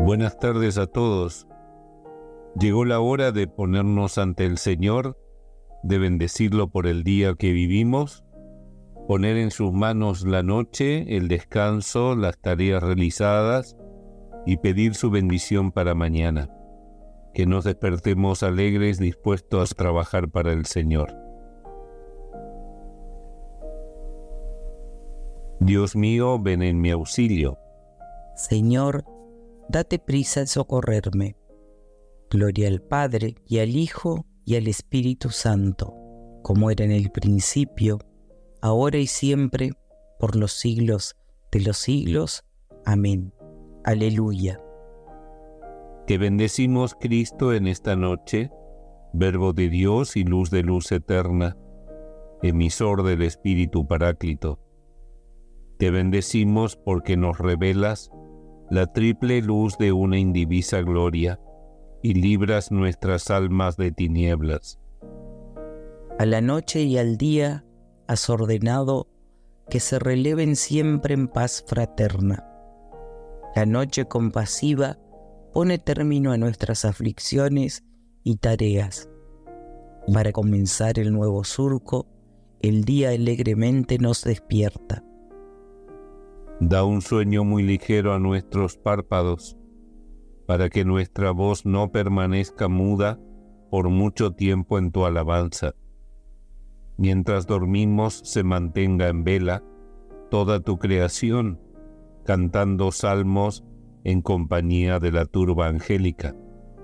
Buenas tardes a todos. Llegó la hora de ponernos ante el Señor, de bendecirlo por el día que vivimos, poner en sus manos la noche, el descanso, las tareas realizadas y pedir su bendición para mañana. Que nos despertemos alegres, dispuestos a trabajar para el Señor. Dios mío, ven en mi auxilio. Señor, date prisa en socorrerme. Gloria al Padre, y al Hijo, y al Espíritu Santo, como era en el principio, ahora y siempre, por los siglos de los siglos. Amén. Aleluya. Te bendecimos, Cristo, en esta noche, Verbo de Dios y luz de luz eterna, emisor del Espíritu Paráclito. Te bendecimos porque nos revelas la triple luz de una indivisa gloria y libras nuestras almas de tinieblas. A la noche y al día has ordenado que se releven siempre en paz fraterna. La noche compasiva pone término a nuestras aflicciones y tareas. Para comenzar el nuevo surco, el día alegremente nos despierta. Da un sueño muy ligero a nuestros párpados, para que nuestra voz no permanezca muda por mucho tiempo en tu alabanza. Mientras dormimos se mantenga en vela toda tu creación, cantando salmos en compañía de la turba angélica.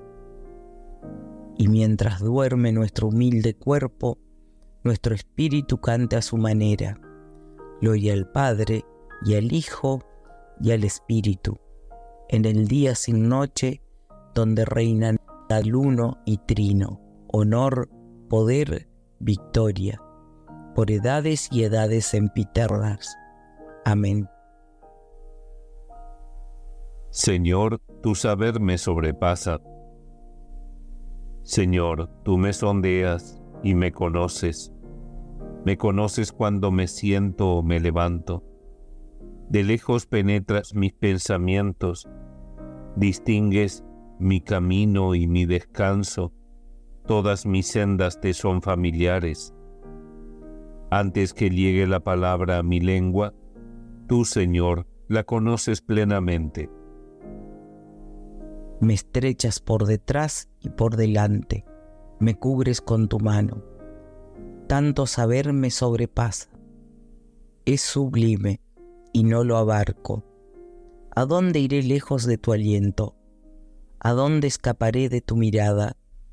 Y mientras duerme nuestro humilde cuerpo, nuestro espíritu cante a su manera. Gloria al Padre, y al Hijo, y al Espíritu, en el día sin noche, donde reinan al uno y trino, honor, poder, victoria, por edades y edades sempiternas. Amén. Señor, tu saber me sobrepasa. Señor, tú me sondeas y me conoces. Me conoces cuando me siento o me levanto. De lejos penetras mis pensamientos, distingues mi camino y mi descanso, todas mis sendas te son familiares. Antes que llegue la palabra a mi lengua, tú, Señor, la conoces plenamente. Me estrechas por detrás y por delante, me cubres con tu mano. Tanto saber me sobrepasa, es sublime y no lo abarco. ¿A dónde iré lejos de tu aliento? ¿A dónde escaparé de tu mirada?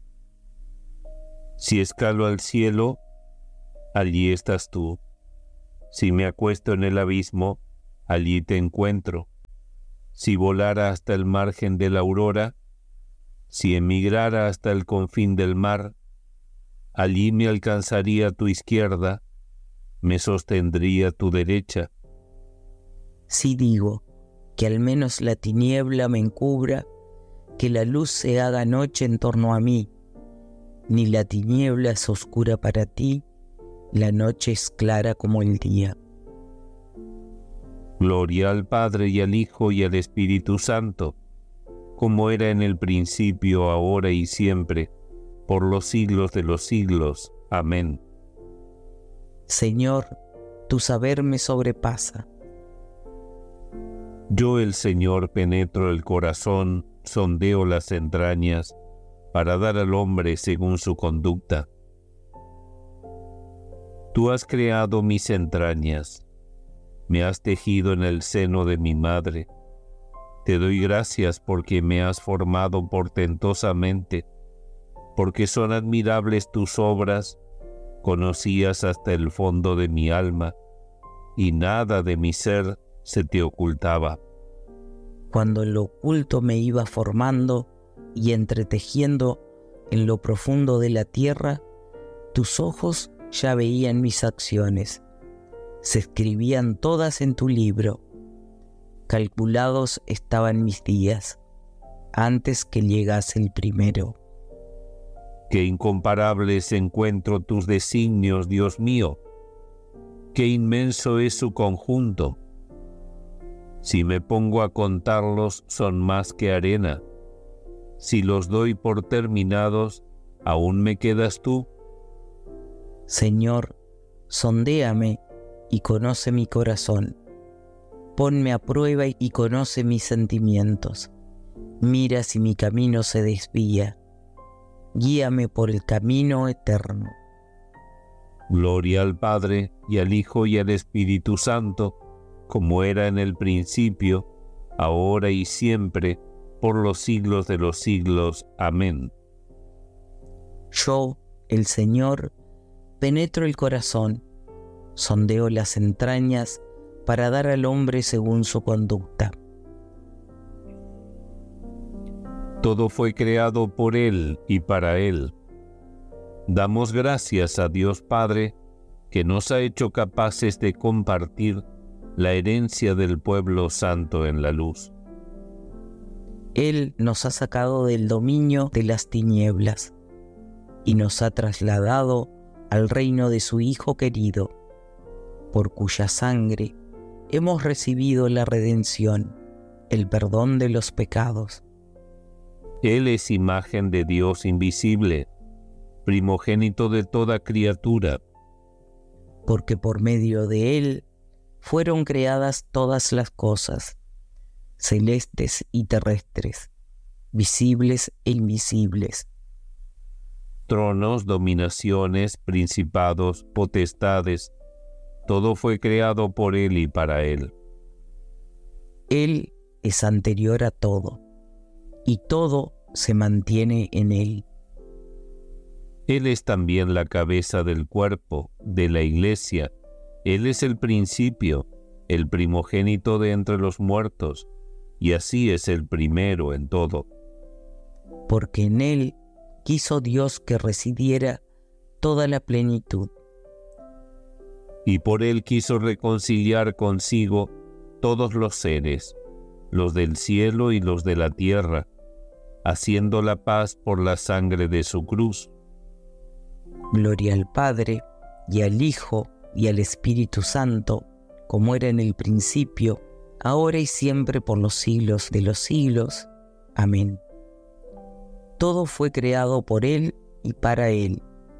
Si escalo al cielo, allí estás tú. Si me acuesto en el abismo, allí te encuentro. Si volara hasta el margen de la aurora, si emigrara hasta el confín del mar, allí me alcanzaría tu izquierda, me sostendría tu derecha. Si digo que al menos la tiniebla me encubra, que la luz se haga noche en torno a mí, ni la tiniebla es oscura para ti, la noche es clara como el día. Gloria al Padre y al Hijo y al Espíritu Santo, como era en el principio, ahora y siempre, por los siglos de los siglos. Amén. Señor, tu saber me sobrepasa. Yo, el Señor, penetro el corazón, sondeo las entrañas, para dar al hombre según su conducta. Tú has creado mis entrañas, me has tejido en el seno de mi madre. Te doy gracias porque me has formado portentosamente, porque son admirables tus obras, conocías hasta el fondo de mi alma, y nada de mi ser se te ocultaba. Cuando en lo oculto me iba formando y entretejiendo en lo profundo de la tierra, tus ojos ya veían mis acciones. Se escribían todas en tu libro. Calculados estaban mis días, antes que llegase el primero. Qué incomparables encuentro tus designios, Dios mío. Qué inmenso es su conjunto. Si me pongo a contarlos, son más que arena. Si los doy por terminados, ¿aún me quedas tú? Señor, sondéame y conoce mi corazón. Ponme a prueba y conoce mis sentimientos. Mira si mi camino se desvía. Guíame por el camino eterno. Gloria al Padre, y al Hijo, y al Espíritu Santo, como era en el principio, ahora y siempre, por los siglos de los siglos. Amén. Yo, el Señor, penetro el corazón, sondeo las entrañas para dar al hombre según su conducta. Todo fue creado por Él y para Él. Damos gracias a Dios Padre, que nos ha hecho capaces de compartir la herencia del pueblo santo en la luz. Él nos ha sacado del dominio de las tinieblas y nos ha trasladado al reino de su Hijo querido, por cuya sangre hemos recibido la redención, el perdón de los pecados. Él es imagen de Dios invisible, primogénito de toda criatura. Porque por medio de Él fueron creadas todas las cosas, celestes y terrestres, visibles e invisibles. Tronos, dominaciones, principados, potestades, todo fue creado por Él y para Él. Él es anterior a todo, y todo se mantiene en Él. Él es también la cabeza del cuerpo, de la Iglesia. Él es el principio, el primogénito de entre los muertos, y así es el primero en todo. Porque en Él quiso Dios que residiera toda la plenitud. Y por Él quiso reconciliar consigo todos los seres, los del cielo y los de la tierra, haciendo la paz por la sangre de su cruz. Gloria al Padre, y al Hijo, y al Espíritu Santo, como era en el principio, ahora y siempre por los siglos de los siglos. Amén. Todo fue creado por Él y para Él.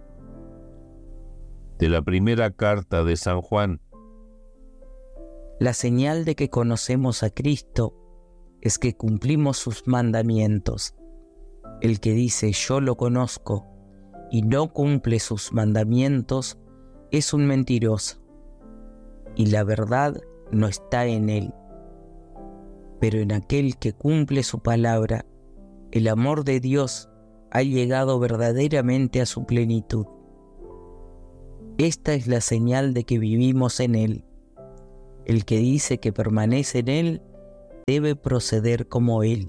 De la primera carta de San Juan. La señal de que conocemos a Cristo es que cumplimos sus mandamientos. El que dice yo lo conozco y no cumple sus mandamientos es un mentiroso, y la verdad no está en él. Pero en aquel que cumple su palabra, el amor de Dios ha llegado verdaderamente a su plenitud. Esta es la señal de que vivimos en Él. El que dice que permanece en Él debe proceder como Él.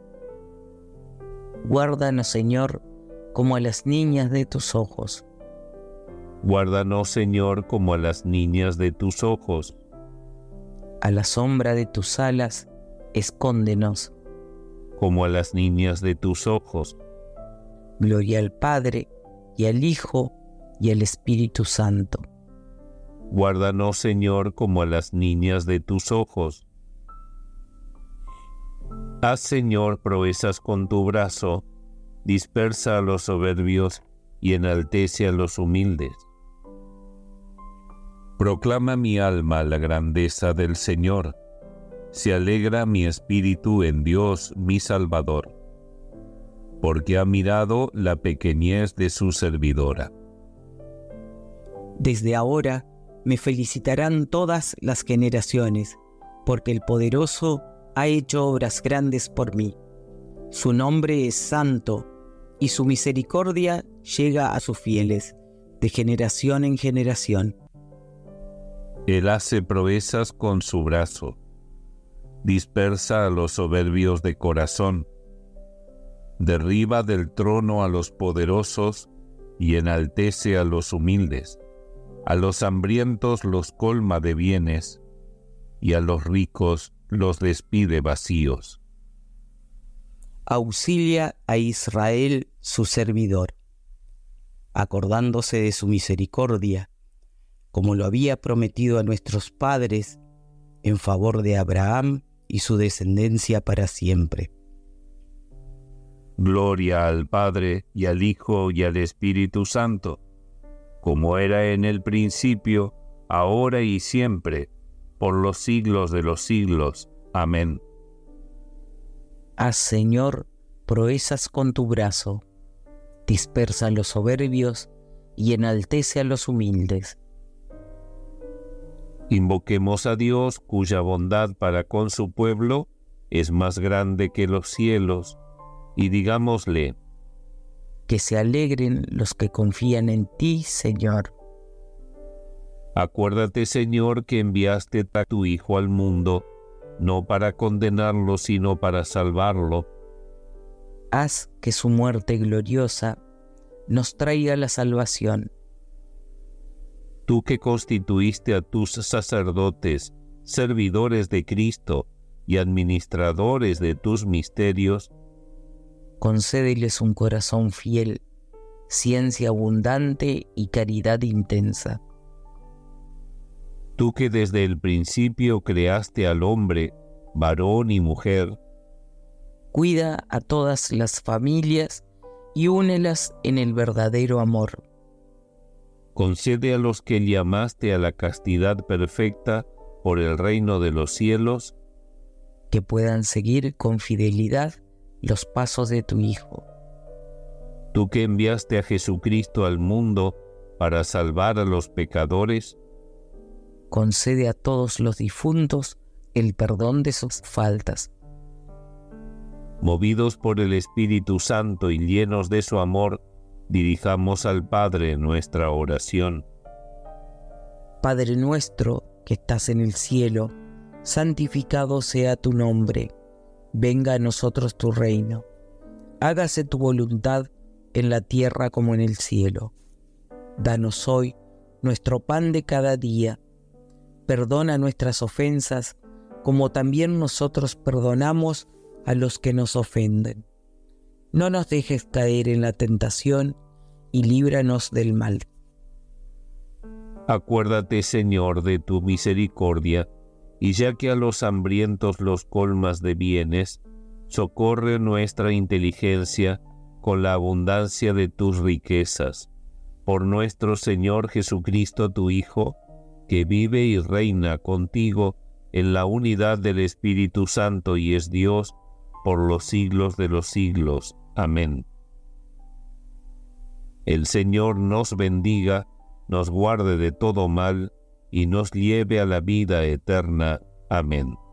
Guárdanos, Señor, como a las niñas de tus ojos. Guárdanos, Señor, como a las niñas de tus ojos. A la sombra de tus alas, escóndenos. Como a las niñas de tus ojos. Gloria al Padre, y al Hijo, y al Espíritu Santo. Guárdanos, Señor, como a las niñas de tus ojos. Haz, Señor, proezas con tu brazo, dispersa a los soberbios y enaltece a los humildes. Proclama mi alma la grandeza del Señor. Se alegra mi espíritu en Dios, mi Salvador, porque ha mirado la pequeñez de su servidora. Desde ahora me felicitarán todas las generaciones, porque el Poderoso ha hecho obras grandes por mí. Su nombre es santo, y su misericordia llega a sus fieles, de generación en generación. Él hace proezas con su brazo, dispersa a los soberbios de corazón, derriba del trono a los poderosos y enaltece a los humildes. A los hambrientos los colma de bienes, y a los ricos los despide vacíos. Auxilia a Israel su servidor, acordándose de su misericordia, como lo había prometido a nuestros padres, en favor de Abraham y su descendencia para siempre. Gloria al Padre, y al Hijo, y al Espíritu Santo, como era en el principio, ahora y siempre, por los siglos de los siglos. Amén. Haz, Señor, proezas con tu brazo, dispersa a los soberbios y enaltece a los humildes. Invoquemos a Dios, cuya bondad para con su pueblo es más grande que los cielos, y digámosle: que se alegren los que confían en ti, Señor. Acuérdate, Señor, que enviaste a tu Hijo al mundo, no para condenarlo, sino para salvarlo. Haz que su muerte gloriosa nos traiga la salvación. Tú que constituiste a tus sacerdotes, servidores de Cristo y administradores de tus misterios, concédeles un corazón fiel, ciencia abundante y caridad intensa. Tú que desde el principio creaste al hombre, varón y mujer, cuida a todas las familias y únelas en el verdadero amor. concede a los que llamaste a la castidad perfecta por el reino de los cielos, que puedan seguir con fidelidad los pasos de tu Hijo. tú que enviaste a Jesucristo al mundo para salvar a los pecadores, concede a todos los difuntos el perdón de sus faltas. movidos por el Espíritu Santo y llenos de su amor, dirijamos al Padre nuestra oración. Padre nuestro que estás en el cielo, santificado sea tu nombre. Venga a nosotros tu reino. Hágase tu voluntad en la tierra como en el cielo. Danos hoy nuestro pan de cada día. Perdona nuestras ofensas, como también nosotros perdonamos a los que nos ofenden. No nos dejes caer en la tentación y líbranos del mal. Acuérdate, Señor, de tu misericordia, y ya que a los hambrientos los colmas de bienes, socorre nuestra inteligencia con la abundancia de tus riquezas. Por nuestro Señor Jesucristo, tu Hijo, que vive y reina contigo en la unidad del Espíritu Santo y es Dios por los siglos de los siglos. Amén. El Señor nos bendiga, nos guarde de todo mal y nos lleve a la vida eterna. Amén.